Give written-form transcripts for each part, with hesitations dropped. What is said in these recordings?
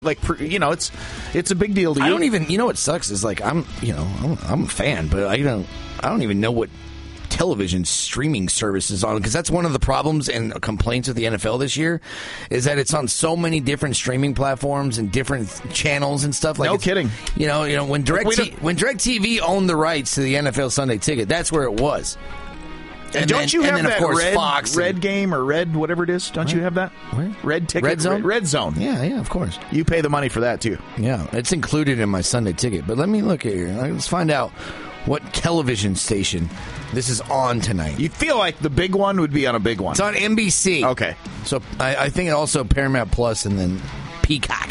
Like, it's a big deal to you. I don't even, what sucks is like, I'm a fan, but I don't even know what television streaming service is on, because that's one of the problems and complaints with the NFL this year is that it's on so many different streaming platforms and different channels and stuff. Like, no kidding. When DirecTV owned the rights to the NFL Sunday Ticket, that's where it was. And don't you have that Fox red game or red whatever it is? Don't you have that? What? Red ticket? Red Zone? Red Zone. Yeah, of course. You pay the money for that, too. Yeah, it's included in my Sunday Ticket. But let me look here. Let's find out what television station this is on tonight. You feel like the big one would be on a big one. It's on NBC. Okay. So I think it also Paramount Plus and then Peacock.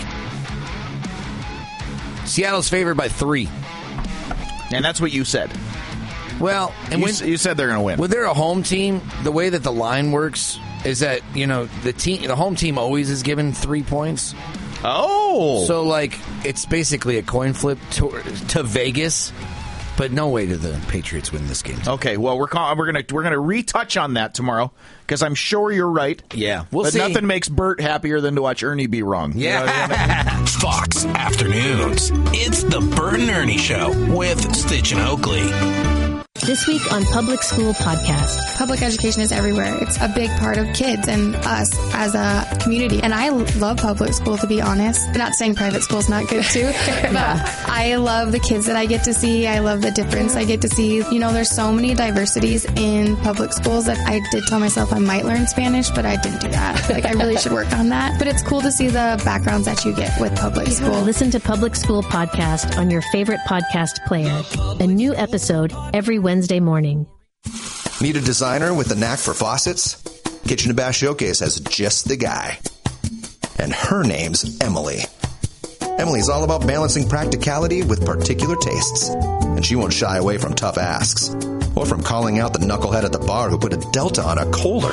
Seattle's favored by 3. And that's what you said. Well, and you said they're going to win. When they're a home team, the way that the line works is that, the home team always is given 3 points. Oh. So, it's basically a coin flip to Vegas, but no way do the Patriots win this game. Okay, well, we're gonna retouch on that tomorrow, because I'm sure you're right. Yeah, we'll see. Nothing makes Bert happier than to watch Ernie be wrong. Yeah. You know what I mean? Fox Afternoons. It's the Bert and Ernie Show with Stitch and Oakley. This week on Public School Podcast. Public education is everywhere. It's a big part of kids and us as a community. And I love public school, to be honest. I'm not saying private school's not good too, but I love the kids that I get to see. I love the difference I get to see. There's so many diversities in public schools that I did tell myself I might learn Spanish, but I didn't do that. I really should work on that. But it's cool to see the backgrounds that you get with public school. Listen to Public School Podcast on your favorite podcast player. A new episode every Wednesday morning. Need a designer with a knack for faucets? Kitchen & Bath Showcase has just the guy. And her name's Emily. Emily's all about balancing practicality with particular tastes. And she won't shy away from tough asks. Or from calling out the knucklehead at the bar who put a Delta on a Kohler.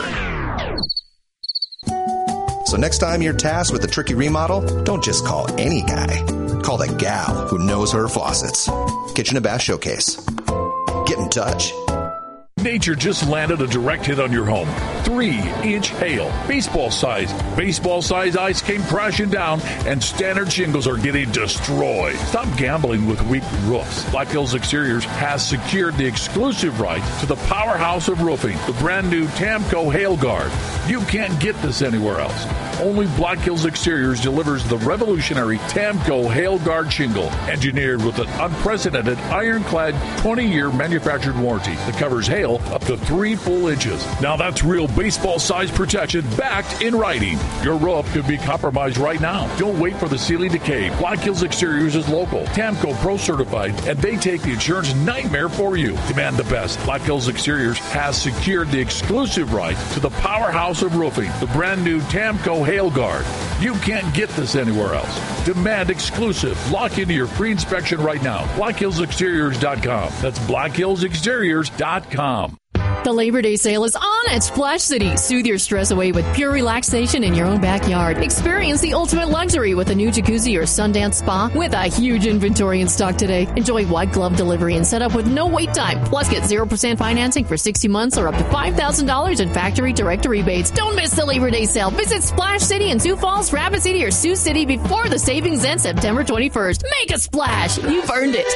So next time you're tasked with a tricky remodel, don't just call any guy. Call the gal who knows her faucets. Kitchen & Bath Showcase. Get in touch. Nature just landed a direct hit on your home. 3-inch hail. Baseball size ice came crashing down, and standard shingles are getting destroyed. Stop gambling with weak roofs. Black Hills Exteriors has secured the exclusive right to the powerhouse of roofing, the brand new Tamco Hail Guard. You can't get this anywhere else. Only Black Hills Exteriors delivers the revolutionary Tamco Hail Guard shingle, engineered with an unprecedented ironclad 20-year manufactured warranty that covers hail up to 3 full inches. Now that's real baseball-sized protection backed in writing. Your roof could be compromised right now. Don't wait for the ceiling to cave. Black Hills Exteriors is local, Tamco Pro certified, and they take the insurance nightmare for you. Demand the best. Black Hills Exteriors has secured the exclusive right to the powerhouse of roofing, the brand new Tamco Hail Guard. You can't get this anywhere else. Demand exclusive. Lock into your free inspection right now. BlackHillsExteriors.com. That's BlackHillsExteriors.com. The Labor Day sale is on at Splash City. Soothe your stress away with pure relaxation in your own backyard. Experience the ultimate luxury with a new jacuzzi or Sundance spa with a huge inventory in stock today. Enjoy white glove delivery and setup with no wait time. Plus, get 0% financing for 60 months or up to $5,000 in factory direct rebates. Don't miss the Labor Day sale. Visit Splash City in Sioux Falls, Rapid City, or Sioux City before the savings end September 21st. Make a splash. You've earned it.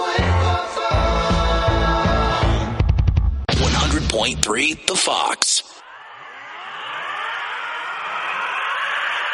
100.3 The Fox.